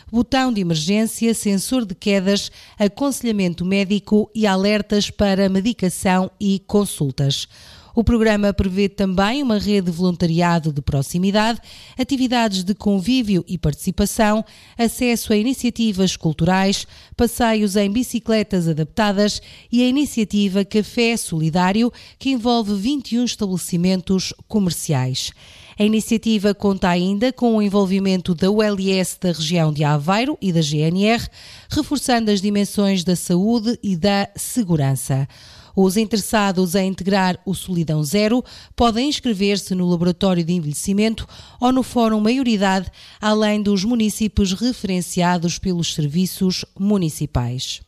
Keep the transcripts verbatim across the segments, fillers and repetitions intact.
botão de emergência, sensor de quedas, aconselhamento médico e alertas para medicação e consultas. O programa prevê também uma rede de voluntariado de proximidade, atividades de convívio e participação, acesso a iniciativas culturais, passeios em bicicletas adaptadas e a iniciativa Café Solidário, que envolve vinte e um estabelecimentos comerciais. A iniciativa conta ainda com o envolvimento da U L S da região de Aveiro e da G N R, reforçando as dimensões da saúde e da segurança. Os interessados em integrar o Solidão Zero podem inscrever-se no Laboratório de Envelhecimento ou no Fórum Maioridade, além dos municípios referenciados pelos serviços municipais.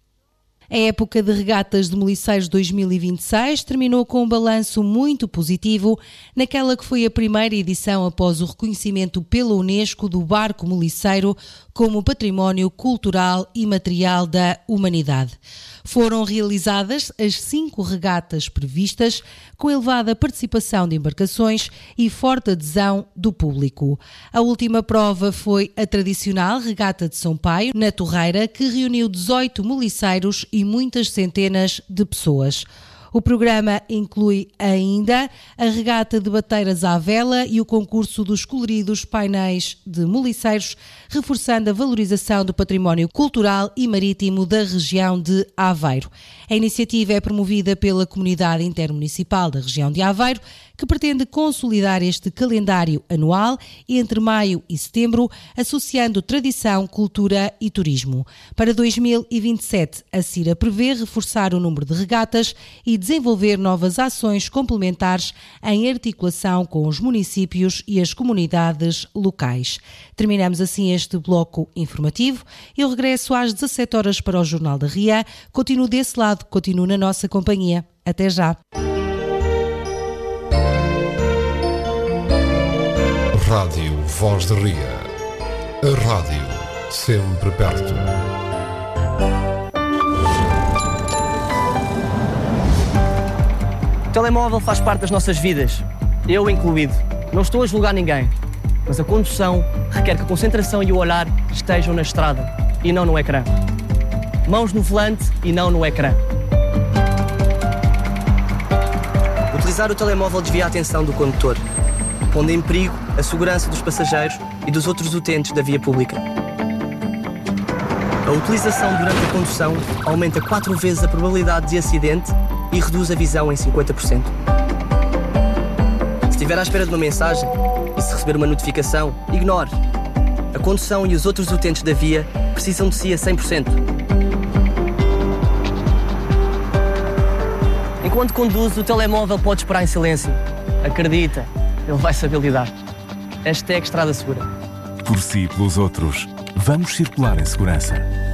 A época de regatas de Moliceiros dois mil e vinte e seis terminou com um balanço muito positivo naquela que foi a primeira edição após o reconhecimento pela Unesco do barco moliceiro como património cultural e material da humanidade. Foram realizadas as cinco regatas previstas, com elevada participação de embarcações e forte adesão do público. A última prova foi a tradicional Regata de São Paio, na Torreira, que reuniu dezoito moliceiros e muitas centenas de pessoas. O programa inclui ainda a regata de bateiras à vela e o concurso dos coloridos painéis de moliceiros, reforçando a valorização do património cultural e marítimo da região de Aveiro. A iniciativa é promovida pela Comunidade Intermunicipal da região de Aveiro, que pretende consolidar este calendário anual entre maio e setembro, associando tradição, cultura e turismo. Para dois mil e vinte e sete, a CIRA prevê reforçar o número de regatas e desenvolver novas ações complementares em articulação com os municípios e as comunidades locais. Terminamos assim este bloco informativo. Eu regresso às dezassete horas para o Jornal da R I A. Continuo desse lado, continuo na nossa companhia. Até já. Rádio Voz de Ria. A rádio sempre perto. O telemóvel faz parte das nossas vidas, eu incluído. Não estou a julgar ninguém, mas a condução requer que a concentração e o olhar estejam na estrada e não no ecrã. Mãos no volante e não no ecrã. Utilizar o telemóvel desvia a atenção do condutor, pondo em perigo a segurança dos passageiros e dos outros utentes da via pública. A utilização durante a condução aumenta quatro vezes a probabilidade de acidente e reduz a visão em cinquenta por cento. Se estiver à espera de uma mensagem e se receber uma notificação, ignore. A condução e os outros utentes da via precisam de si a cem por cento. Enquanto conduz, o telemóvel pode esperar em silêncio. Acredita, ele vai saber lidar. Hashtag Estrada Segura. Por si e pelos outros, vamos circular em segurança.